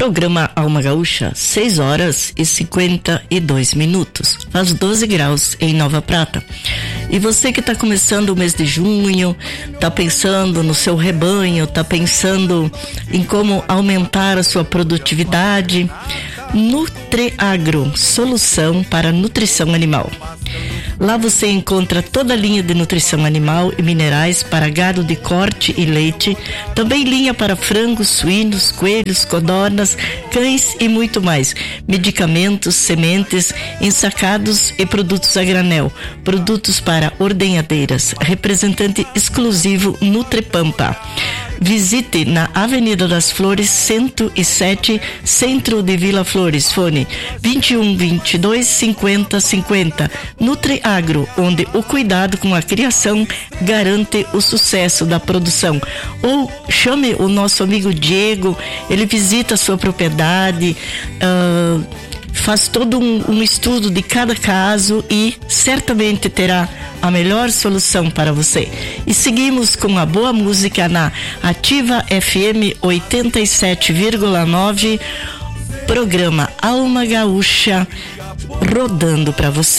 Programa Alma Gaúcha, 6h52. Faz 12 graus em Nova Prata. E você que está começando o mês de junho, está pensando no seu rebanho, está pensando em como aumentar a sua produtividade, Nutriagro, solução para nutrição animal. Lá você encontra toda a linha de nutrição animal e minerais para gado de corte e leite, também linha para frangos, suínos, coelhos, codornas, cães e muito mais. Medicamentos, sementes, ensacados e produtos a granel. Produtos para ordenhadeiras. Representante exclusivo Nutripampa. Visite na Avenida das Flores 107, Centro de Vila Flores. Fone 21 22 50 50. Nutriagro, onde o cuidado com a criação garante o sucesso da produção. Ou chame o nosso amigo Diego, ele visita a sua propriedade, faz todo um estudo de cada caso e certamente terá a melhor solução para você. E seguimos com a boa música na Ativa FM 87,9, programa Alma Gaúcha, rodando para você.